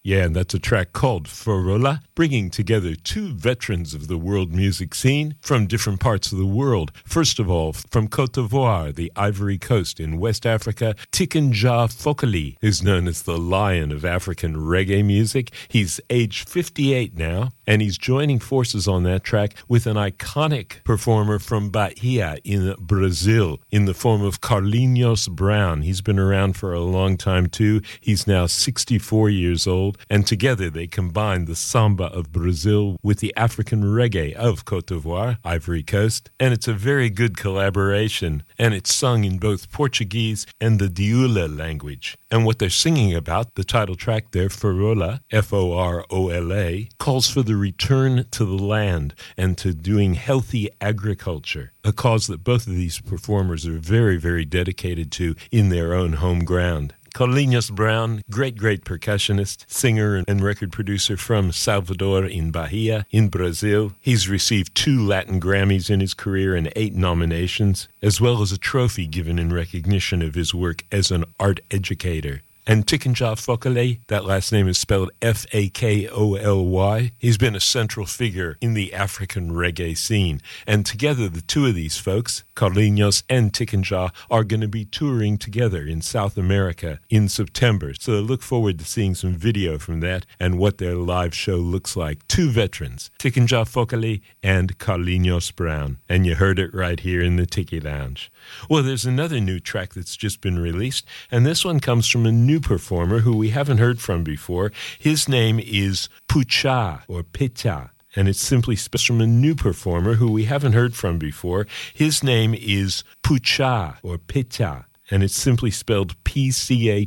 Yeah, and that's a track called Forola, bringing together two veterans of the world music scene from different parts of the world. First of all, from Côte d'Ivoire, the Ivory Coast in West Africa, Tiken Jah Fakoly is known as the Lion of African reggae music. He's age 58 now, and he's joining forces on that track with an iconic performer from Bahia in Brazil in the form of Carlinhos Brown. He's been around for a long time too. He's now 64 years old, and together they combine the samba of Brazil with the African reggae of Côte d'Ivoire, Ivory Coast, and it's a very good collaboration, and it's sung in both Portuguese and the Dioula language. And what they're singing about, the title track there, Forola, F-O-R-O-L-A, calls for the return to the land and to doing healthy agriculture, a cause that both of these performers are very, very dedicated to in their own home ground. Carlinhos Brown, great percussionist, singer, and record producer from Salvador in Bahia, in Brazil. He's received 2 Latin Grammys in his career and 8 nominations, as well as a trophy given in recognition of his work as an art educator. And Tiken Jah Fakoly, that last name is spelled F-A-K-O-L-Y. He's been a central figure in the African reggae scene. And together, the two of these folks, Carlinhos and Tiken Jah, are going to be touring together in South America in September. So look forward to seeing some video from that and what their live show looks like. 2 veterans, Tiken Jah Fakoly and Carlinhos Brown. And you heard it right here in the Tiki Lounge. Well, there's another new track that's just been released, and this one comes from a new performer who we haven't heard from before. His name is Pucha, or Pita, and it's simply spelled from a new performer who we haven't heard from before. His name is Pucha, or Pita, and it's simply spelled P-C-H